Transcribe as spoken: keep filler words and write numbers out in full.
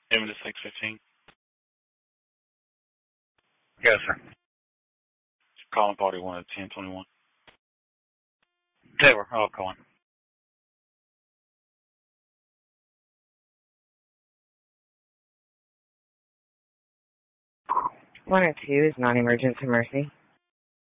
Seven to six fifteen. Yes, sir. Calling party one at ten twenty one. Taylor, I'll call him. one oh two is non-emergency Mercy.